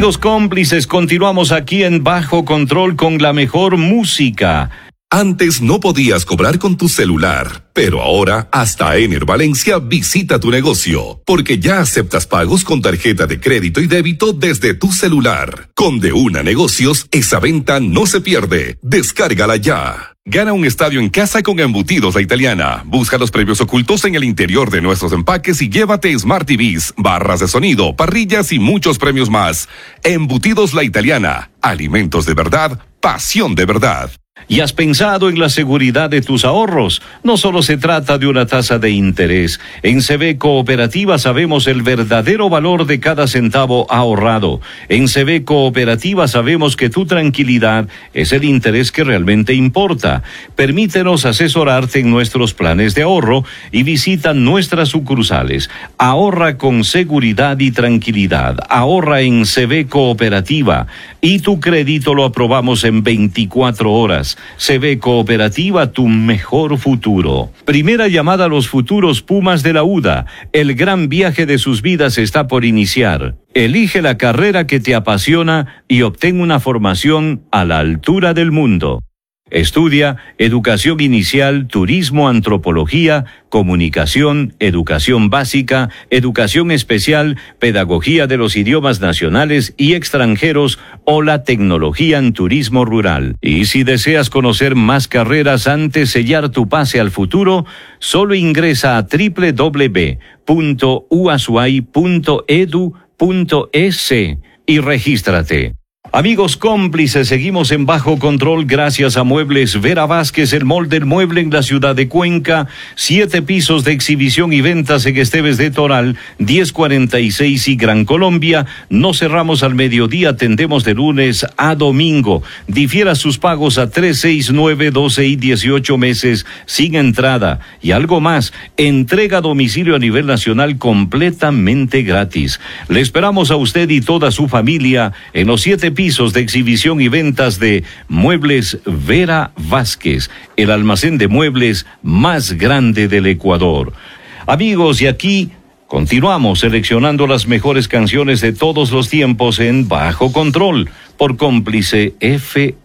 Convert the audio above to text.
Amigos cómplices, continuamos aquí en Bajo Control con la mejor música. Antes no podías cobrar con tu celular, pero ahora hasta Ener Valencia visita tu negocio, porque ya aceptas pagos con tarjeta de crédito y débito desde tu celular. Con De Una Negocios, esa venta no se pierde. Descárgala ya. Gana un estadio en casa con Embutidos La Italiana. Busca los premios ocultos en el interior de nuestros empaques y llévate Smart TVs, barras de sonido, parrillas y muchos premios más. Embutidos La Italiana. Alimentos de verdad, pasión de verdad. ¿Y has pensado en la seguridad de tus ahorros? No solo se trata de una tasa de interés. En CB Cooperativa sabemos el verdadero valor de cada centavo ahorrado. En CB Cooperativa sabemos que tu tranquilidad es el interés que realmente importa. Permítenos asesorarte en nuestros planes de ahorro y visita nuestras sucursales. Ahorra con seguridad y tranquilidad. Ahorra en CB Cooperativa y tu crédito lo aprobamos en 24 horas. CB Cooperativa, tu mejor futuro. Primera llamada a los futuros Pumas de la UDA. El gran viaje de sus vidas está por iniciar. Elige la carrera que te apasiona y obtén una formación a la altura del mundo. Estudia educación inicial, turismo, antropología, comunicación, educación básica, educación especial, pedagogía de los idiomas nacionales y extranjeros o la tecnología en turismo rural. Y si deseas conocer más carreras antes de sellar tu pase al futuro, solo ingresa a www.uasuay.edu.es y regístrate. Amigos cómplices, seguimos en Bajo Control gracias a Muebles Vera Vázquez, el mall del mueble en la ciudad de Cuenca. 7 pisos de exhibición y ventas en Esteves de Toral, 1046 y Gran Colombia. No cerramos al mediodía, atendemos de lunes a domingo. Difiera sus pagos a 3, 6, 9, 12 y 18 meses sin entrada. Y algo más, entrega a domicilio a nivel nacional completamente gratis. Le esperamos a usted y toda su familia en los 7 pisos de exhibición y ventas de Muebles Vera Vázquez, el almacén de muebles más grande del Ecuador. Amigos, y aquí continuamos seleccionando las mejores canciones de todos los tiempos en Bajo Control por Cómplice FM.